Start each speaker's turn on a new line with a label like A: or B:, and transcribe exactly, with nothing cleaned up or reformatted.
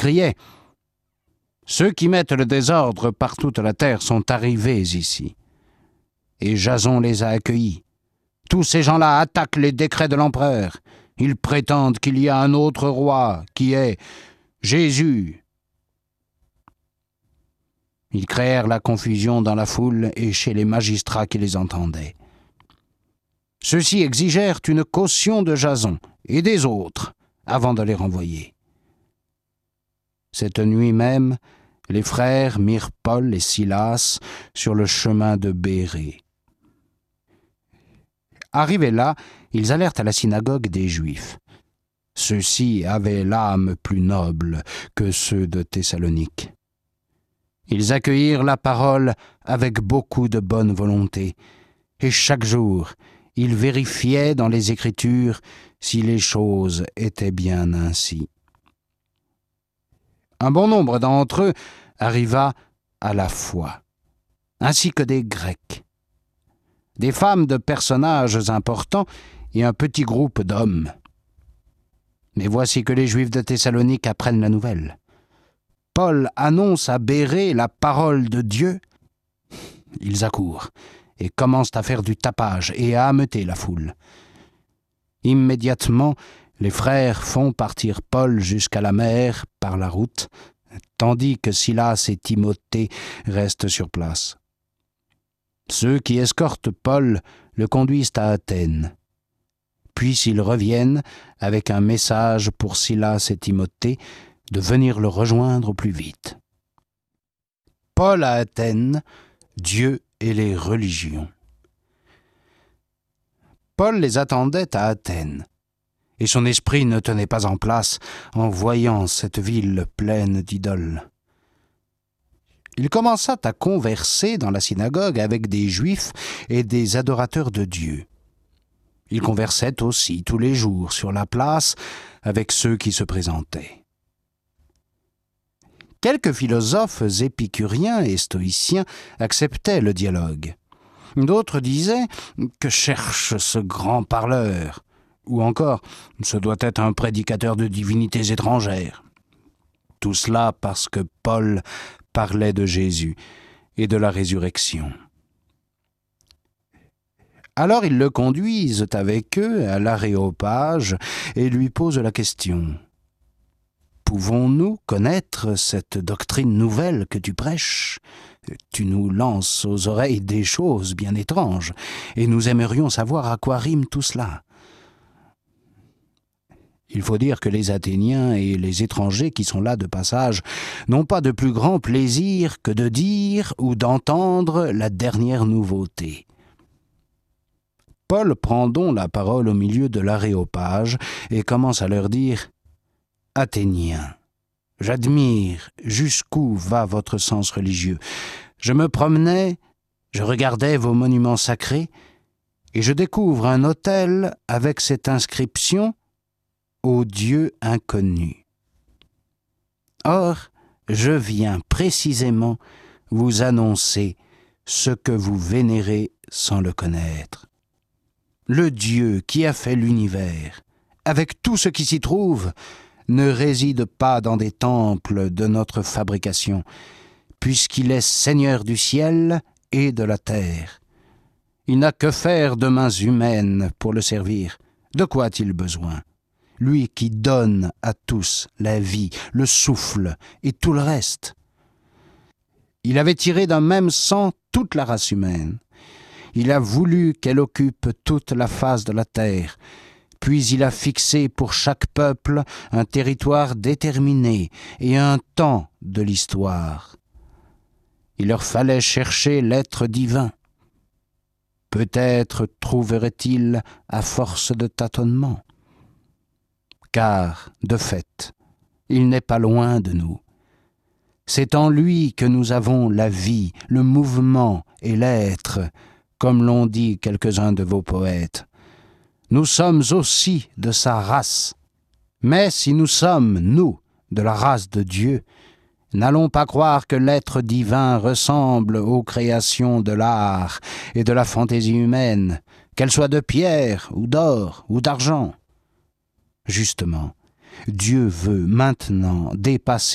A: criait « Ceux qui mettent le désordre par toute la terre sont arrivés ici. » Et Jason les a accueillis. Tous ces gens-là attaquent les décrets de l'empereur. Ils prétendent qu'il y a un autre roi, qui est Jésus. Ils créèrent la confusion dans la foule et chez les magistrats qui les entendaient. Ceux-ci exigèrent une caution de Jason et des autres avant de les renvoyer. Cette nuit même, les frères mirent Paul et Silas sur le chemin de Bérée. Arrivés là, ils allèrent à la synagogue des Juifs. Ceux-ci avaient l'âme plus noble que ceux de Thessalonique. Ils accueillirent la parole avec beaucoup de bonne volonté, et chaque jour, ils vérifiaient dans les Écritures si les choses étaient bien ainsi. Un bon nombre d'entre eux arriva à la foi, ainsi que des Grecs, des femmes de personnages importants et un petit groupe d'hommes. Mais voici que les Juifs de Thessalonique apprennent la nouvelle. Paul annonce à Bérée la parole de Dieu. Ils accourent et commencent à faire du tapage et à ameuter la foule. Immédiatement, les frères font partir Paul jusqu'à la mer par la route, tandis que Silas et Timothée restent sur place. Ceux qui escortent Paul le conduisent à Athènes. Puis ils reviennent avec un message pour Silas et Timothée de venir le rejoindre au plus vite. Paul à Athènes, Dieu et les religions. Paul les attendait à Athènes, et son esprit ne tenait pas en place en voyant cette ville pleine d'idoles. Il commença à converser dans la synagogue avec des Juifs et des adorateurs de Dieu. Il conversait aussi tous les jours sur la place avec ceux qui se présentaient. Quelques philosophes épicuriens et stoïciens acceptaient le dialogue. D'autres disaient « Que cherche ce grand parleur ?» ou encore « Ce doit être un prédicateur de divinités étrangères ». Tout cela parce que Paul parlait de Jésus et de la résurrection. Alors ils le conduisent avec eux à l'Aréopage et lui posent la question. « Pouvons-nous connaître cette doctrine nouvelle que tu prêches ? Tu nous lances aux oreilles des choses bien étranges, et nous aimerions savoir à quoi rime tout cela. » Il faut dire que les Athéniens et les étrangers qui sont là de passage n'ont pas de plus grand plaisir que de dire ou d'entendre la dernière nouveauté. Paul prend donc la parole au milieu de l'Aréopage et commence à leur dire « Athéniens, j'admire jusqu'où va votre sens religieux. Je me promenais, je regardais vos monuments sacrés, et je découvre un autel avec cette inscription « Au Dieu inconnu ». Or, je viens précisément vous annoncer ce que vous vénérez sans le connaître. Le Dieu qui a fait l'univers, avec tout ce qui s'y trouve, ne réside pas dans des temples de notre fabrication, puisqu'il est Seigneur du ciel et de la terre. Il n'a que faire de mains humaines pour le servir. De quoi a-t-il besoin ? Lui qui donne à tous la vie, le souffle et tout le reste. Il avait tiré d'un même sang toute la race humaine. Il a voulu qu'elle occupe toute la face de la terre. Puis il a fixé pour chaque peuple un territoire déterminé et un temps de l'histoire. Il leur fallait chercher l'être divin. Peut-être trouverait-il à force de tâtonnements. Car, de fait, il n'est pas loin de nous. C'est en lui que nous avons la vie, le mouvement et l'être, comme l'ont dit quelques-uns de vos poètes. Nous sommes aussi de sa race. Mais si nous sommes, nous, de la race de Dieu, n'allons pas croire que l'être divin ressemble aux créations de l'art et de la fantaisie humaine, qu'elles soient de pierre ou d'or ou d'argent. Justement, Dieu veut maintenant dépasser